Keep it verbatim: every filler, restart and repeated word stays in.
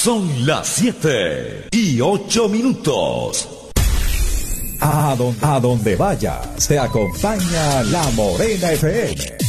Son las siete y ocho minutos. A donde, a donde vaya, se acompaña La Morena F M.